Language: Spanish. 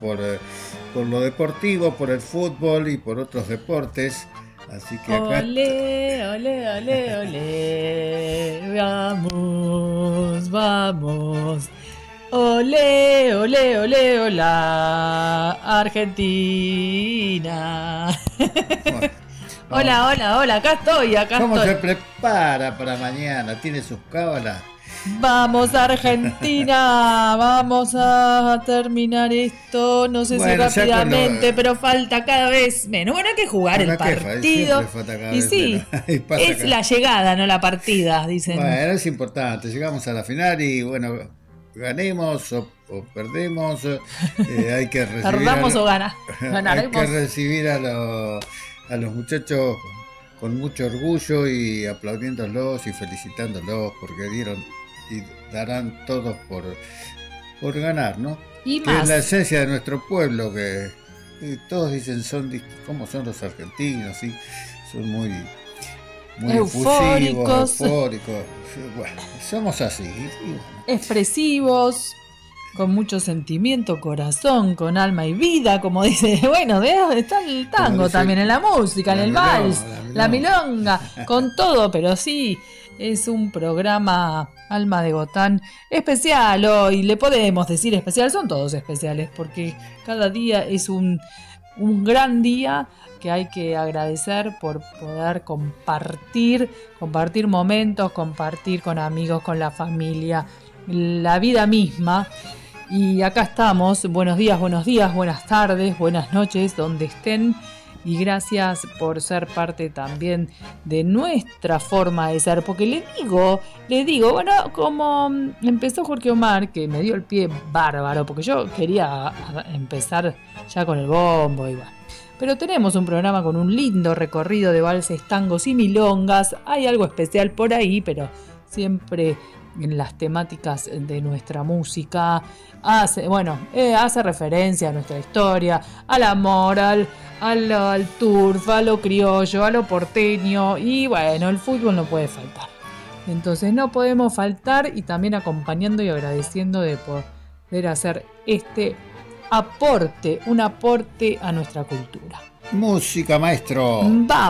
por lo deportivo, por el fútbol y por otros deportes. Así que acá Ole, ole, ole, ole. Vamos, vamos. Ole, ole, ole, hola. Argentina. bueno, Hola, vamos. hola, hola. Acá estoy, acá ¿Cómo se estoy. prepara para mañana? ¿Tiene sus cábalas? Vamos, Argentina. Vamos a terminar esto. No sé si Bueno, ya con lo... rápidamente, pero falta cada vez menos. Bueno, hay que jugar el Bueno, ¿qué fa? Siempre partido. falta cada Y vez menos. sí, Y pasa es acá. la llegada, no la partida, dicen. Bueno, es importante. Llegamos a la final y bueno, ganemos o perdemos. Hay que recibir Perdamos o hay que ganaremos. recibir a los muchachos con mucho orgullo y aplaudiéndolos y felicitándolos porque dieron y darán todos por ganar, ¿no? Y Que es la más. esencia de nuestro pueblo, que todos dicen cómo son los argentinos, ¿sí? Son muy efusivos, Eufóricos, eufóricos. Bueno, somos así. Y bueno, expresivos, con mucho sentimiento, corazón, con alma y vida, como dice. Bueno, está el como tango dice también, en la música, en el vals, la la milonga. milonga, con todo, pero sí. Es un programa Alma de Gotán especial hoy, le podemos decir especial, son todos especiales porque cada día es un gran día que hay que agradecer por poder compartir momentos, compartir con amigos, con la familia, la vida misma. Y acá estamos, buenos días, buenas tardes, buenas noches, donde estén. Y gracias por ser parte también de nuestra forma de ser. Porque le digo, bueno, como empezó Jorge Omar, que me dio el pie bárbaro, porque yo quería empezar ya con el bombo y bueno. Pero tenemos un programa con un lindo recorrido de valses, tangos y milongas. Hay algo especial por ahí, pero siempre en las temáticas de nuestra música. Hace referencia a nuestra historia, al amor, al turf, a lo criollo, a lo porteño. Y bueno, el fútbol no puede faltar. Entonces no podemos faltar y también acompañando y agradeciendo de poder hacer un aporte a nuestra cultura. Música, maestro. Vamos.